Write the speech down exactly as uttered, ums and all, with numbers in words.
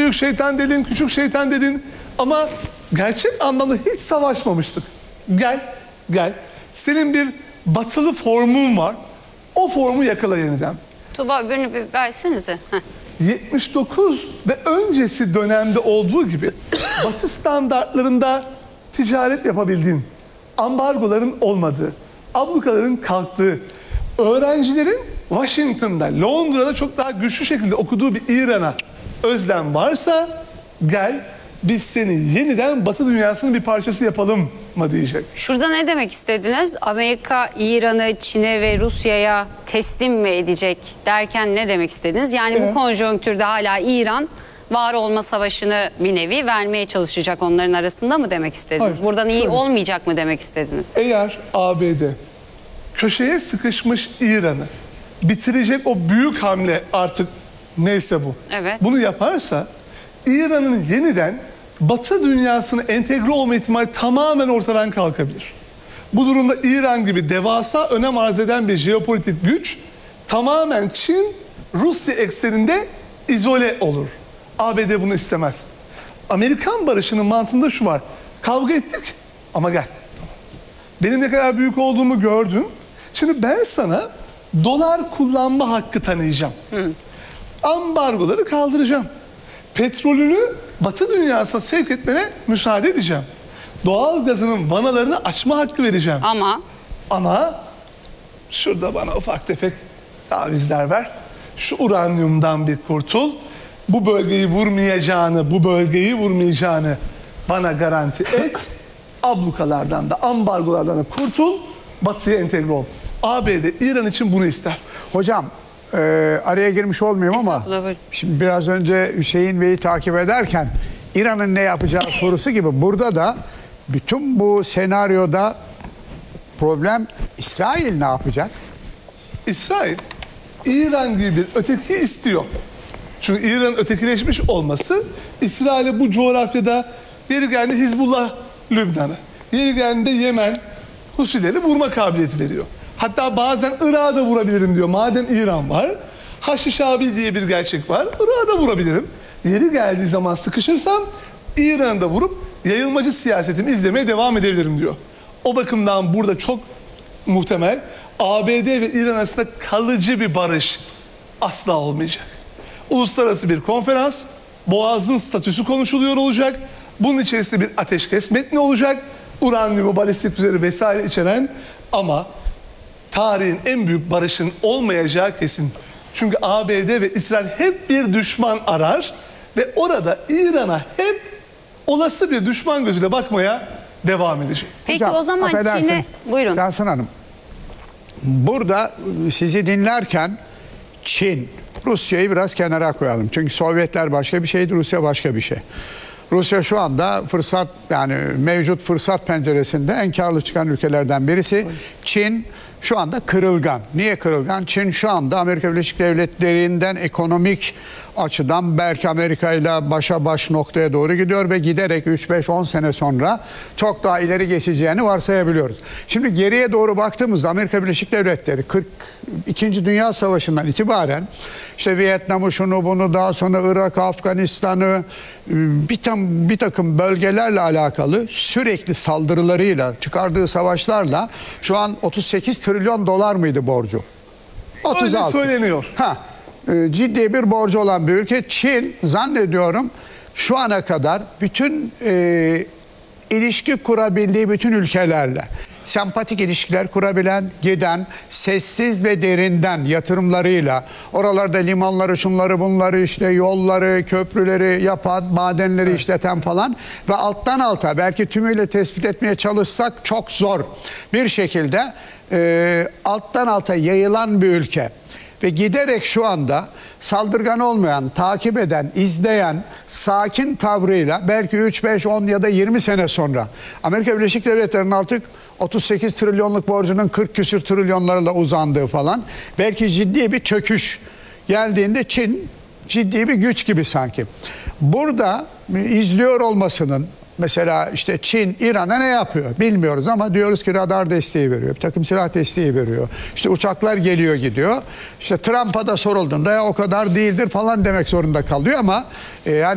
büyük şeytan dedin, küçük şeytan dedin ama gerçek anlamda hiç savaşmamıştık. Gel, gel. Senin bir batılı formun var. O formu yakala yeniden. Tuğba öbürünü bir versenize. Heh. yetmiş dokuz ve öncesi dönemde olduğu gibi Batı standartlarında ticaret yapabildiğin, ambargoların olmadığı, ablukaların kalktığı, öğrencilerin Washington'da, Londra'da çok daha güçlü şekilde okuduğu bir İran'a özlem varsa gel biz seni yeniden Batı dünyasının bir parçası yapalım mı diyecek. Şurada ne demek istediniz? Amerika İran'ı, Çin'e ve Rusya'ya teslim mi edecek derken ne demek istediniz? Yani Evet. bu konjonktürde hala İran var olma savaşını bir nevi vermeye çalışacak onların arasında mı demek istediniz? Hayır, Buradan iyi şöyle. olmayacak mı demek istediniz? Eğer A B D köşeye sıkışmış İran'ı bitirecek o büyük hamle artık neyse bu. Evet. Bunu yaparsa İran'ın yeniden Batı dünyasına entegre olma ihtimali tamamen ortadan kalkabilir. Bu durumda İran gibi devasa önem arz eden bir jeopolitik güç tamamen Çin, Rusya ekseninde izole olur. A B D bunu istemez. Amerikan barışının mantığında şu var. Kavga ettik ama gel. Benim ne kadar büyük olduğumu gördün. Şimdi ben sana dolar kullanma hakkı tanıyacağım. Hı. Ambargoları kaldıracağım. Petrolünü Batı dünyasına sevk etmene müsaade edeceğim. Doğal gazının vanalarını açma hakkı vereceğim. Ama Ama şurada bana ufak tefek tavizler ver. Şu uranyumdan bir kurtul. Bu bölgeyi vurmayacağını, bu bölgeyi vurmayacağını bana garanti et. Ablukalardan da, ambargolardan da kurtul. Batı'ya entegre ol. A B D İran için bunu ister. Hocam e, araya girmiş olmayayım ama Estağfurullah, buyurun. şimdi biraz önce Hüseyin Bey'i takip ederken İran'ın ne yapacağı sorusu gibi burada da bütün bu senaryoda problem İsrail ne yapacak? İsrail, İran gibi bir öteki istiyor. Çünkü İran'ın ötekileşmiş olması İsrail'e bu coğrafyada yeri geldiğinde Hizbullah Lübnan'ı, yeri geldiğinde Yemen Husileri vurma kabiliyeti veriyor. Hatta bazen Irak'a da vurabilirim diyor. Madem İran var, Haşişabi diye bir gerçek var. Irak'a da vurabilirim. Yeri geldiği zaman sıkışırsam İran'ı da vurup yayılmacı siyasetimi izlemeye devam edebilirim diyor. O bakımdan burada çok muhtemel A B D ve İran arasında kalıcı bir barış asla olmayacak. Uluslararası bir konferans, Boğaz'ın statüsü konuşuluyor olacak. Bunun içerisinde bir ateşkes metni olacak. Uranyumu, balistik füzeleri vesaire içeren ama tarihin en büyük barışın olmayacağı kesin. Çünkü A B D ve İsrail hep bir düşman arar ve orada İran'a hep olası bir düşman gözüyle bakmaya devam edecek. peki Hocam, o zaman affedersiniz. Çin'e... Buyurun. Yasin Hanım, burada sizi dinlerken Çin, Rusya'yı biraz kenara koyalım. Çünkü Sovyetler başka bir şeydi, Rusya başka bir şey. Rusya şu anda fırsat, yani mevcut fırsat penceresinde en karlı çıkan ülkelerden birisi. Çin şu anda kırılgan. Niye kırılgan? Çin şu anda Amerika Birleşik Devletleri'nden ekonomik açıdan belki Amerika ile başa baş noktaya doğru gidiyor ve giderek üç beş on sene sonra çok daha ileri geçeceğini varsayabiliyoruz. Şimdi geriye doğru baktığımızda Amerika Birleşik Devletleri kırk ikinci Dünya Savaşı'ndan itibaren işte Vietnam'ı, şunu bunu, daha sonra Irak, Afganistan'ı, bir, tam, bir takım bölgelerle alakalı sürekli saldırılarıyla, çıkardığı savaşlarla şu an otuz sekiz trilyon dolar mıydı borcu? otuz altı. Öyle söyleniyor. Ha, e, ciddi bir borcu olan bir ülke. Çin zannediyorum şu ana kadar bütün e, ilişki kurabildiği bütün ülkelerle sempatik ilişkiler kurabilen, giden, sessiz ve derinden yatırımlarıyla oralarda limanları, şunları, bunları, işte yolları, köprüleri yapan, madenleri evet. işleten falan ve alttan alta belki tümüyle tespit etmeye çalışsak çok zor bir şekilde e, alttan alta yayılan bir ülke. Ve giderek şu anda saldırgan olmayan, takip eden, izleyen, sakin tavrıyla belki üç beş on ya da yirmi sene sonra Amerika Birleşik Devletleri'nin artık otuz sekiz trilyonluk borcunun kırk küsür trilyonlarla uzandığı falan belki ciddi bir çöküş geldiğinde Çin ciddi bir güç gibi sanki. Burada izliyor olmasının, mesela işte Çin, İran'a ne yapıyor bilmiyoruz ama diyoruz ki radar desteği veriyor, bir takım silah desteği veriyor. İşte uçaklar geliyor gidiyor. İşte Trump'a da sorulduğunda ya o kadar değildir falan demek zorunda kalıyor ama e, yani